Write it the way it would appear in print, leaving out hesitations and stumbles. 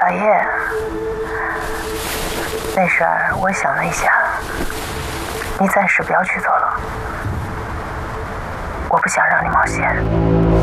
叶，那事儿我想了一下，你暂时不要去做了，我不想让你冒险。